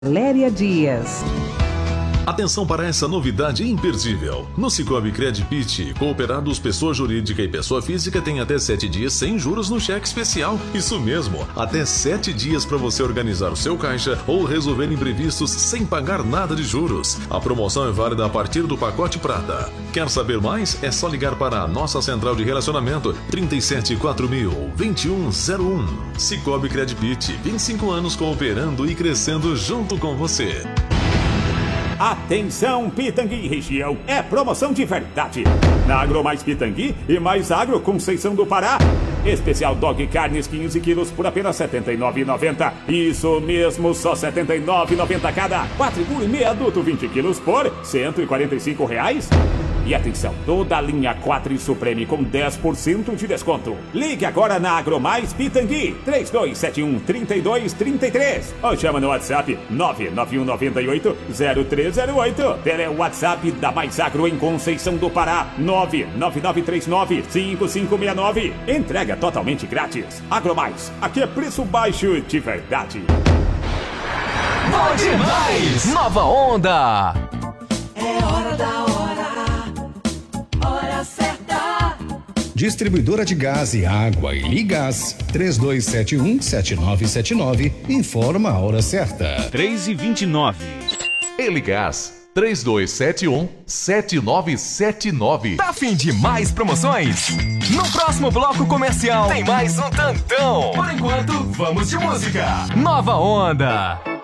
Léria Dias. Atenção para essa novidade imperdível. No Cicobi Credpit, cooperados pessoa jurídica e pessoa física têm até 7 dias sem juros no cheque especial. Isso mesmo, até 7 dias para você organizar o seu caixa ou resolver imprevistos sem pagar nada de juros. A promoção é válida a partir do pacote prata. Quer saber mais? É só ligar para a nossa central de relacionamento 374000-2101. Cicobi Credpit, 25 anos cooperando e crescendo junto com você. Atenção, Pitangui região, é promoção de verdade. Na Agro Mais Pitangui e Mais Agro Conceição do Pará. Especial Dog Carnes 15 quilos por apenas R$ 79,90. Isso mesmo, só R$ 79,90 cada. Quadrigul e meio adulto 20 quilos por R$ 145. E atenção, toda a linha Quatri Supreme com 10% de desconto. Ligue agora na Agro Mais Pitangui, 3271-3233. Ou chama no WhatsApp 99198-0308. Tele WhatsApp da Mais Agro em Conceição do Pará, 99939-5569. Entrega totalmente grátis. Agro Mais, aqui é preço baixo de verdade. Bom demais! Nova Onda! É hora da hora. Hora certa. Distribuidora de gás e água e Ligás, 3271-7979, informa a hora certa. 3h29. Eligás, 3271-7979. Tá afim de mais promoções? No próximo bloco comercial tem mais um tantão. Por enquanto, vamos de música. Nova Onda.